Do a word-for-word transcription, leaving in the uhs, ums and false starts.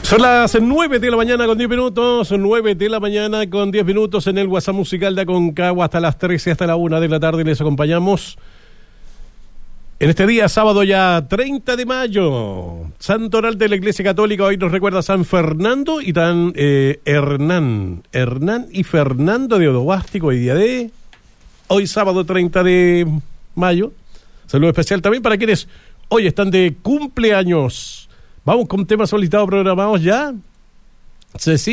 Son las nueve de la mañana con diez minutos, nueve de la mañana con diez minutos en el WhatsApp musical de Aconcagua hasta las trece, hasta la una de la tarde les acompañamos. En este día, sábado ya treinta de mayo, Santoral de la Iglesia Católica, hoy nos recuerda San Fernando y tan eh, Hernán, Hernán y Fernando de Odohuástico, hoy día de, hoy sábado treinta de mayo. Saludo especial también para quienes hoy están de cumpleaños. Vamos con temas solicitados programados ya. Cecilia.